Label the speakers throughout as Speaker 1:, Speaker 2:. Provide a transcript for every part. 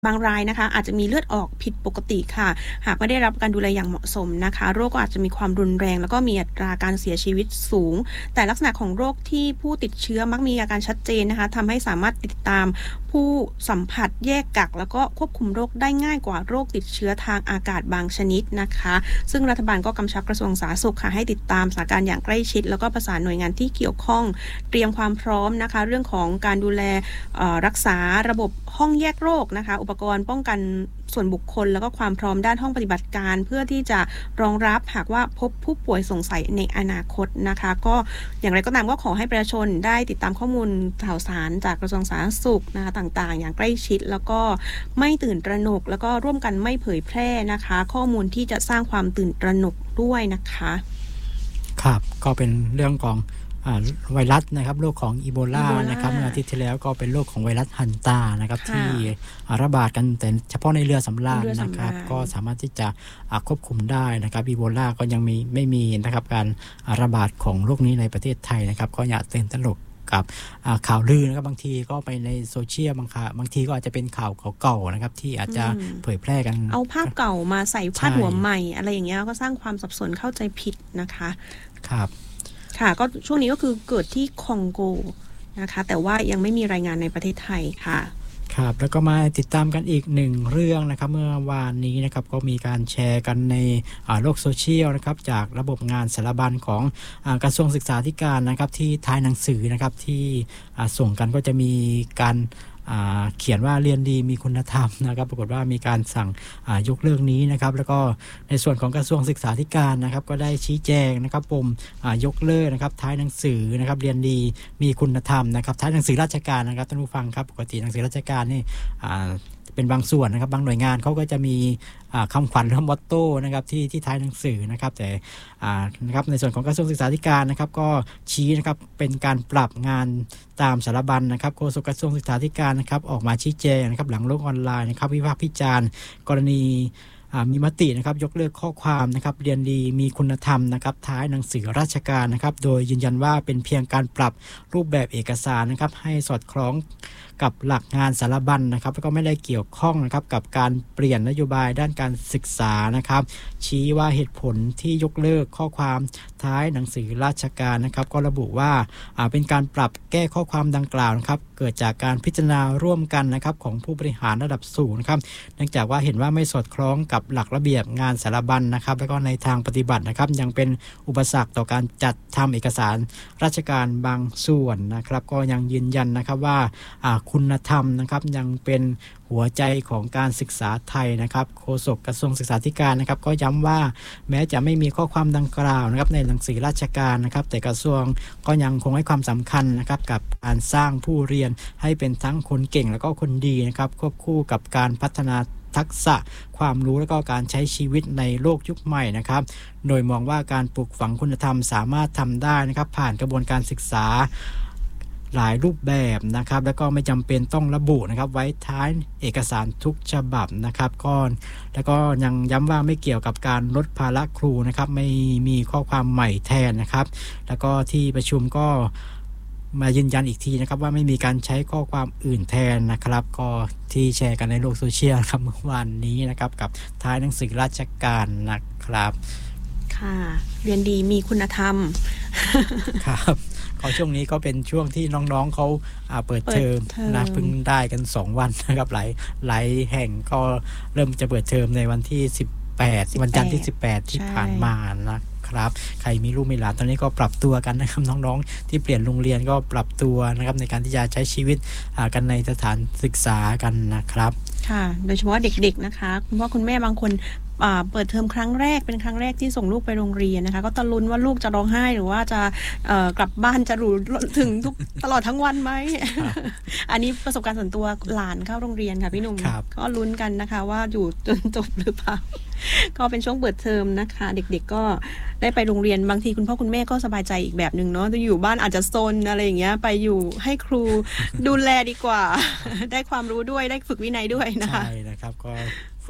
Speaker 1: บางรายนะคะอาจจะมีเลือดออกผิดปกติค่ะหากไม่ได้รับการดูแลอย่างเหมาะสมนะคะโรคก็อาจจะมีความรุนแรงแล้วก็มีอัตราการเสียชีวิตสูงแต่ลักษณะของโรคที่ผู้ติดเชื้อมักมีอาการชัดเจนนะคะทำให้สามารถติดตามผู้สัมผัสแยกกักแล้วก็ควบคุมโรคได้ง่ายกว่าโรคติดเชื้อทางอากาศบางชนิดนะคะซึ่งรัฐบาลก็กำชับกระทรวงสาธารณสุขค่ะให้ติดตามสถานการณ์อย่างใกล้ชิดแล้วก็ประสานหน่วยงานที่เกี่ยวข้องเตรียมความพร้อมนะคะเรื่องของการดูแลรักษาระบบห้องแยกโรคนะคะอุปกรณ์ป้องกันส่วนบุคคลแล้วก็ความพร้อมด้านห้องปฏิบัติการเพื่อที่จะรองรับหากว่าพบผู้ป่วยสงสัยในอนาคตนะคะก็อย่างไรก็ตามก็ขอให้ประชาชนได้ติดตามข้อมูลข่าวสารจากกระทรวงสาธารณสุขนะคะต่างๆอย่างใกล้ชิดแล้วก็ไม่ตื่นตระหนกแล้วก็ร่วมกันไม่เผยแพร่นะคะข้อมูลที่จะสร้างความตื่นตระหนกด้วยนะคะ
Speaker 2: ครับก็เป็นเรื่องของไวรัสนะครับโรคของอีโบลานะครับเมื่ออาทิตย์ที่แล้วก็เป็นโรคของไวรัสฮันตานะครับที่ระบาดกันแต่เฉพาะในเรือสำราญนะครับก็สามารถที่จะควบคุมได้นะครับอีโบลาก็ยังไม่มีนะครับการระบาดของโรคนี้ในประเทศไทยนะครับก็อย่าตื่นตระหนกกับข่าวลือนะครับบางทีก็ไปในโซเชียลบางทีก็อาจจะเป็นข่าวเก่าๆนะครับที่อาจจะเผยแพร่กัน
Speaker 1: เอาภาพเก่ามาใส่พาดหัวใหม่อะไรอย่างเงี้ยก็สร้างความสับสนเข้าใจผิดนะคะ
Speaker 2: ครับ
Speaker 1: ค่ะก็ช่วงนี้ก็คือเกิดที่คองโกนะคะแต่ว่ายังไม่มีรายงานในประเทศไทยค่ะ
Speaker 2: ครับแล้วก็มาติดตามกันอีกหนึ่งเรื่องนะครับเมื่อวานนี้นะครับก็มีการแชร์กันในโลกโซเชียลนะครับจากระบบงานสารบัญของกระทรวงศึกษาธิการนะครับที่ท้ายหนังสือนะครับที่ส่งกันก็จะมีการเขียนว่าเรียนดีมีคุณธรรมนะครับปรากฏว่ามีการสั่งยกเลิกนี้นะครับแล้วก็ในส่วนของกระทรวงศึกษาธิการนะครับก็ได้ชี้แจงนะครับปมยกเลิกนะครับท้ายหนังสือนะครับเรียนดีมีคุณธรรมนะครับท้ายหนังสือราชการนะครับท่านผู้ฟังครับปกติหนังสือราชการนี่เป็นบางส่วนนะครับบางหน่วยงานเขาก็จะมีคำขวัญหรือมอตโต้นะครับที่ท้ายหนังสือนะครับแต่นะครับในส่วนของกระทรวงศึกษาธิการนะครับก็ชี้นะครับเป็นการปรับงานตามสารบัญนะครับโฆษกกระทรวงศึกษาธิการนะครับออกมาชี้แจงนะครับหลังโลกออนไลน์นะครับวิพากษ์วิจารณ์กรณีมีมตินะครับยกเลิกข้อความนะครับเรียนดีมีคุณธรรมนะครับท้ายหนังสือราชการนะครับโดยยืนยันว่าเป็นเพียงการปรับรูปแบบเอกสารนะครับให้สอดคล้องกับหลักงานสารบัญนะครับแล้วก็ไม่ได้เกี่ยวข้องนะครับกับการเปลี่ยนนโยบายด้านการศึกษานะครับชี้ว่าเหตุผลที่ยกเลิกข้อความท้ายหนังสือราชการนะครับก็ระบุว่าเป็นการปรับแก้ข้อความดังกล่าวนะครับเกิดจากการพิจารณาร่วมกันนะครับของผู้บริหารระดับสูงนะครับเนื่องจากว่าเห็นว่าไม่สอดคล้องกับหลักระเบียบงานสารบัญนะครับแล้วก็ในทางปฏิบัตินะครับยังเป็นอุปสรรคต่อการจัดทำเอกสารราชการบางส่วนนะครับก็ยังยืนยันนะครับว่าคุณธรรมนะครับยังเป็นหัวใจของการศึกษาไทยนะครับโฆษกกระทรวงศึกษาธิการนะครับก็ย้ำว่าแม้จะไม่มีข้อความดังกล่าวนะครับในหนังสือราชการนะครับแต่กระทรวงก็ยังคงให้ความสำคัญนะครับกับการสร้างผู้เรียนให้เป็นทั้งคนเก่งแล้วก็คนดีนะครับควบคู่กับการพัฒนาทักษะความรู้และก็การใช้ชีวิตในโลกยุคใหม่นะครับโดยมองว่าการปลูกฝังคุณธรรมสามารถทำได้นะครับผ่านกระบวนการศึกษาหลายรูปแบบนะครับแล้วก็ไม่จำเป็นต้องระบุนะครับไว้ท้ายเอกสารทุกฉบับนะครับก็แล้วก็ยังย้ำว่าไม่เกี่ยวกับการลดภาระครูนะครับไม่มีข้อความใหม่แทนนะครับแล้วก็ที่ประชุมก็มายืนยันอีกทีนะครับว่าไม่มีการใช้ข้อความอื่นแทนนะครับก็ที่แชร์กันในโลกโซเชียลครับเมื่อวานนี้นะครับกับท้ายหนังสือราชการนะครับ
Speaker 1: ค่ะเรียนดีมีคุณธรรม
Speaker 2: ครับก็ช่วงนี้ก็เป็นช่วงที่น้องๆเขาเปิดเทอมนะเพิ่งได้กัน2วันนะครับหลายแห่งก็เริ่มจะเปิดเทอมในวันที่18วันจันทร์ที่18ที่ผ่านมานะครับใครมีลูกมีหลานตอนนี้ก็ปรับตัวกันนะครับน้องๆที่เปลี่ยนโรงเรียนก็ปรับตัวนะครับในการที่จะใช้ชีวิตกันในสถานศึกษากันนะครับ
Speaker 1: ค่ะโดยเฉพาะเด็กๆนะคะคุณพ่อคุณแม่บางคนเปิดเทอมครั้งแรกเป็นครั้งแรกที่ส่งลูกไปโรงเรียนนะคะก็ตะลุ้นว่าลูกจะร้องไห้หรือว่าจะกลับบ้านจะรู้ถึงตลอดทั้งวันไหม อันนี้ประสบการณ์ส่วนตัวหลานเข้าโรงเรียนค่ะพี่หนุ่มก็ลุ้นกันนะคะว่าอยู่จนจบหรือเปล่า ก็เป็นช่วงเปิดเทอมนะคะเด็กๆก็ได้ไปโรงเรียนบางทีคุณพ่อคุณแม่ก็สบายใจอีกแบบนึงเนาะจะอยู่บ้านอาจจะซนอะไรอย่างเงี้ยไปอยู่ให้ครูดูแลดีกว่า ได้ความรู้ด้วยได้ฝึกวินัยด้วยนะคะ
Speaker 2: ใช่นะครับก็ ฝึ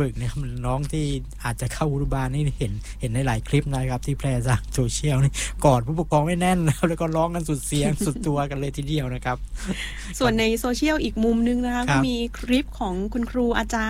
Speaker 2: ฝึกเนี่ยน้องที่อาจจะเข้าอนุบาลนี่เห็นในหลายคลิปนะครับที่แพร่จากโซเชียลนี่กอดผู้ปกครองไม่แน่นแล้วก็ร้องกันสุดเสียง สุดตัวกันเลยทีเดียวนะครับ
Speaker 1: ส่วนในโซเชียลอีกมุมนึงนะคะก็มีคลิปของคุณครูอาจารย์